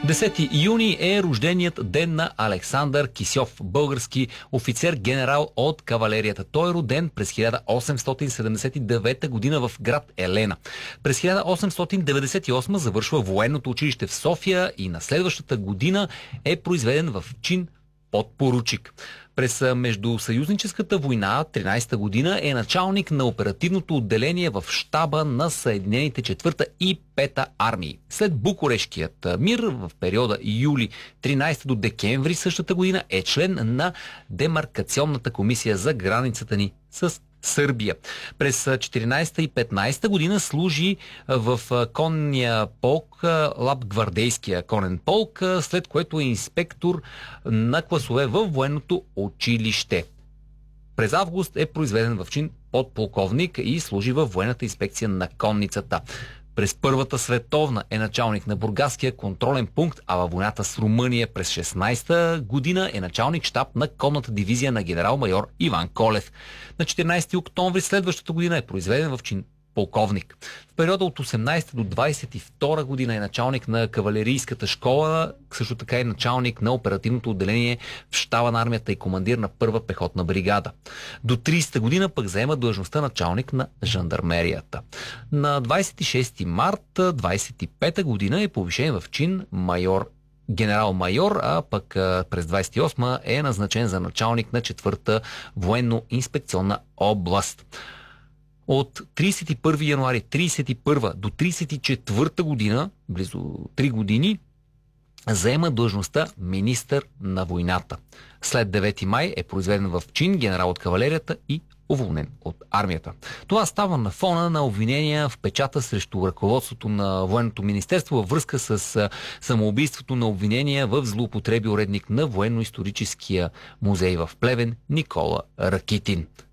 10 юни е рожденият ден на Александър Кисьов, български офицер, генерал от кавалерията. Той е роден през 1879 година в град Елена. През 1898 завършва военното училище в София и на следващата година е произведен в чин подпоручик. През Междусъюзническата война, 13-та година, е началник на оперативното отделение в щаба на Съединените 4-та и 5-та армии. След Букурешкият мир в периода юли 13 до декември същата година е член на Демаркационната комисия за границата ни с Сърбия. През 14-та и 15-та година служи в конния полк, лапгвардейския конен полк, след което е инспектор на класове във военното училище. През август е произведен в чин подполковник и служи във военната инспекция на конницата. През Първата световна е началник на Бургаския контролен пункт, а във войната с Румъния през 16-та година е началник щаб на конната дивизия на генерал-майор Иван Колев. На 14 октомври следващата година е произведен в чин полковник. В периода от 18 до 22 година е началник на кавалерийската школа, също така е началник на оперативното отделение в щаба на армията и командир на първа пехотна бригада. До 30 година пък заема длъжността началник на жандармерията. На 26 март 25 година е повишен в чин генерал-майор, а пък през 28 е назначен за началник на 4-та военно-инспекционна област. От 31 януари 31 до 34 година, близо 3 години, заема длъжността министър на войната. След 9 май е произведен в чин генерал от кавалерията и уволнен от армията. Това става на фона на обвинения в печата срещу ръководството на военното министерство във връзка с самоубийството на обвинения в злоупотреби уредник на военно-историческия музей в Плевен Никола Ракитин.